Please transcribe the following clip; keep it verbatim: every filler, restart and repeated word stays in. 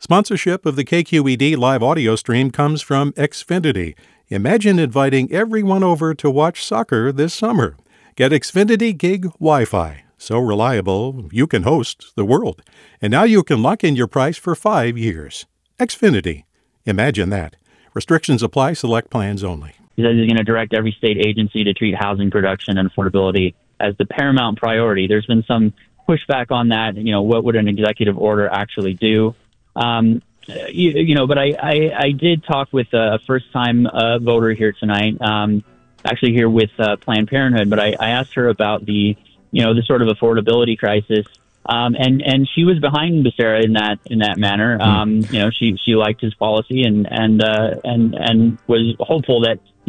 Sponsorship of the K Q E D live audio stream comes from Xfinity. Imagine inviting everyone over to watch soccer this summer. Get Xfinity Gig Wi-Fi. So reliable, you can host the world. And now you can lock in your price for five years. Xfinity. Imagine that. Restrictions apply. Select plans only. He says he's going to direct every state agency to treat housing production and affordability as the paramount priority. There's been some pushback on that. You know, what would an executive order actually do? Um, you, you know, but I, I, I did talk with a first-time uh, voter here tonight, um, actually here with uh, Planned Parenthood, but I, I asked her about the, you know, the sort of affordability crisis, um, and, and she was behind Becerra in that in that manner. Um, you know, she she liked his policy and and uh, and and was hopeful that